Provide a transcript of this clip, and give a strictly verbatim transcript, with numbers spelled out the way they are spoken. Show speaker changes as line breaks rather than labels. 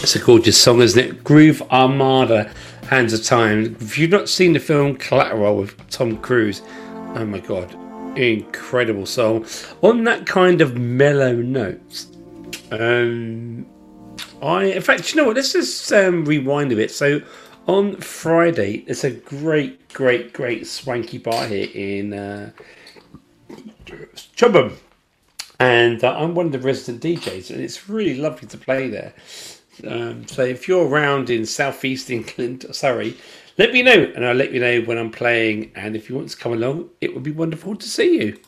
It's a gorgeous song, isn't it? Groove Armada, Hands of Time. If you've not seen the film Collateral with Tom Cruise, oh my god, incredible song. On that kind of mellow note, um, I, in fact, you know what? Let's just um, rewind a bit. So, on Friday, there's a great, great, great swanky bar here in uh, Chobham. And uh, I'm one of the resident D Js, and it's really lovely to play there. Um, so if you're around in southeast England, sorry, let me know, and I'll let you know when I'm playing. And if you want to come along, it would be wonderful to see you.